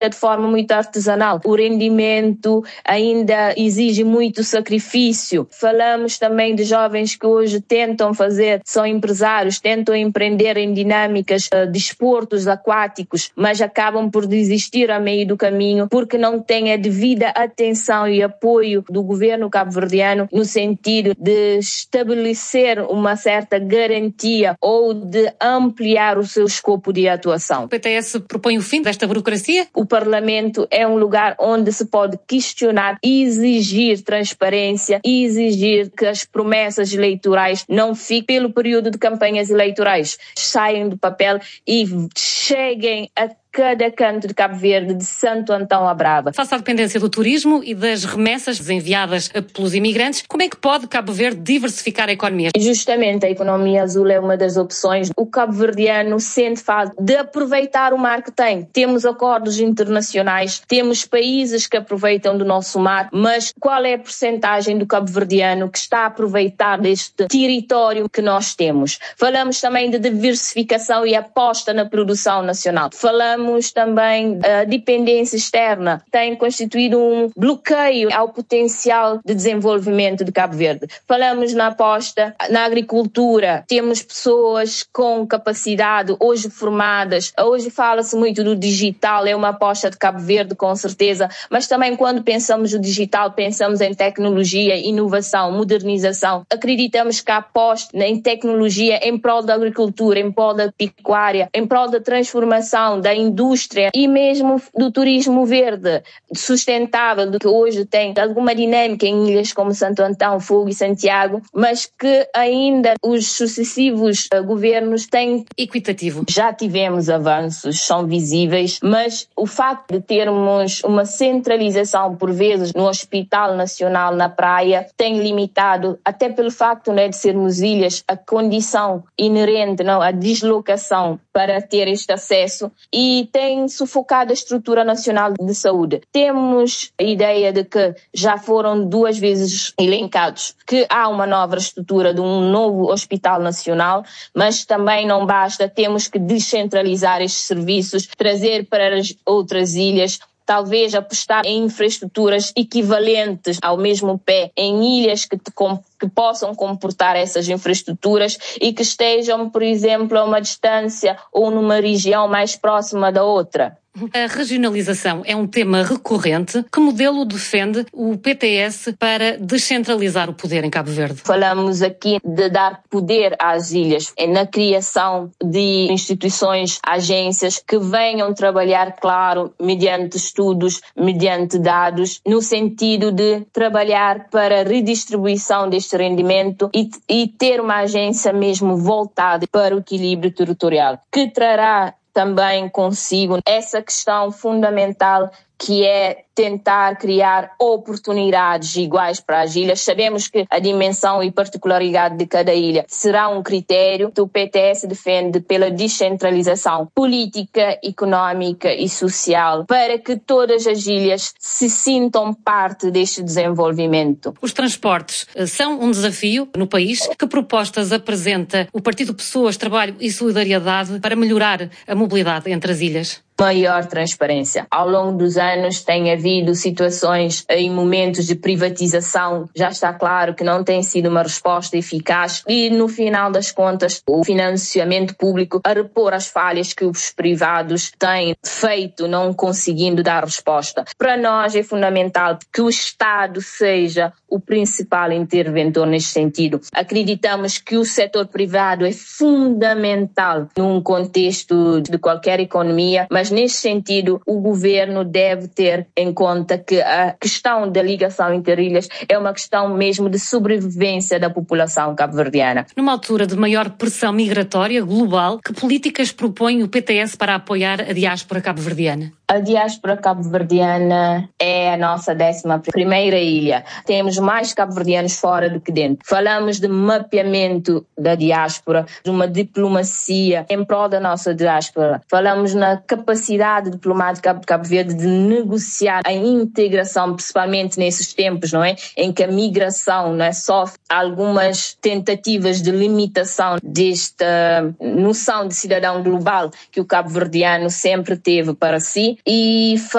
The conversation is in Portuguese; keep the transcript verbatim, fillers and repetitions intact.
de forma muito artesanal. O rendimento ainda exige muito sacrifício. Falamos também de jovens que hoje tentam fazer, são empresários, tentam empreender em dinâmicas uh, de esportes aquáticos, mas acabam por desistir a meio do caminho porque não têm a devida atenção e apoio do governo cabo-verdiano no sentido de estabelecer uma certa garantia ou de ampliar o seu escopo de atuação. O P T S propõe o fim desta burocracia? O Parlamento é um lugar onde se pode questionar e exigir transparência e exigir que as promessas eleitorais não fiquem pelo período de campanhas eleitorais, saiam do papel e cheguem a cada canto de Cabo Verde, de Santo Antão à Brava. Face à dependência do turismo e das remessas enviadas pelos imigrantes, como é que pode Cabo Verde diversificar a economia? Justamente a economia azul é uma das opções. O cabo-verdiano sente falta de aproveitar o mar que tem. Temos acordos internacionais, temos países que aproveitam do nosso mar, mas qual é a percentagem do cabo-verdiano que está a aproveitar deste território que nós temos? Falamos também de diversificação e aposta na produção nacional. Falamos também a dependência externa, tem constituído um bloqueio ao potencial de desenvolvimento de Cabo Verde. Falamos na aposta na agricultura, temos pessoas com capacidade, hoje formadas, hoje fala-se muito do digital, é uma aposta de Cabo Verde com certeza, mas também quando pensamos no digital, pensamos em tecnologia, inovação, modernização. Acreditamos que a aposta em tecnologia em prol da agricultura, em prol da pecuária, em prol da transformação da indústria e mesmo do turismo verde, sustentável, do que hoje tem alguma dinâmica em ilhas como Santo Antão, Fogo e Santiago, mas que ainda os sucessivos uh, governos têm equitativo. Já tivemos avanços, são visíveis, mas o facto de termos uma centralização, por vezes, no Hospital Nacional na Praia, tem limitado, até pelo facto, né, de sermos ilhas, a condição inerente, não, a deslocação para ter este acesso e tem sufocado a estrutura nacional de saúde. Temos a ideia de que já foram duas vezes elencados que há uma nova estrutura de um novo Hospital Nacional, mas também não basta, temos que descentralizar estes serviços, trazer para as outras ilhas, talvez apostar em infraestruturas equivalentes ao mesmo pé, em ilhas que, te, que possam comportar essas infraestruturas e que estejam, por exemplo, a uma distância ou numa região mais próxima da outra. A regionalização é um tema recorrente. Que modelo defende o P T S para descentralizar o poder em Cabo Verde? Falamos aqui de dar poder às ilhas, na criação de instituições, agências que venham trabalhar, claro, mediante estudos, mediante dados, no sentido de trabalhar para a redistribuição deste rendimento e, e ter uma agência mesmo voltada para o equilíbrio territorial, que trará também consigo essa questão fundamental que é tentar criar oportunidades iguais para as ilhas. Sabemos que a dimensão e particularidade de cada ilha será um critério que o P T S defende pela descentralização política, económica e social para que todas as ilhas se sintam parte deste desenvolvimento. Os transportes são um desafio no país. Que propostas apresenta o Partido Pessoas, Trabalho e Solidariedade para melhorar a mobilidade entre as ilhas? Maior transparência. Ao longo dos anos tem havido situações em momentos de privatização, já está claro que não tem sido uma resposta eficaz e no final das contas o financiamento público a repor as falhas que os privados têm feito não conseguindo dar resposta. Para nós é fundamental que o Estado seja o principal interventor neste sentido. Acreditamos que o setor privado é fundamental num contexto de qualquer economia, mas neste sentido, o governo deve ter em conta que a questão da ligação entre ilhas é uma questão mesmo de sobrevivência da população cabo-verdiana. Numa altura de maior pressão migratória global, que políticas propõe o P T S para apoiar a diáspora cabo-verdiana? A diáspora cabo-verdiana é a nossa décima primeira ilha. Temos mais cabo-verdianos fora do que dentro. Falamos de mapeamento da diáspora, de uma diplomacia em prol da nossa diáspora. Falamos na capacidade diplomática de Cabo Verde de negociar a integração, principalmente nesses tempos, não é? Em que a migração não é só algumas tentativas de limitação desta noção de cidadão global que o cabo-verdiano sempre teve para si. E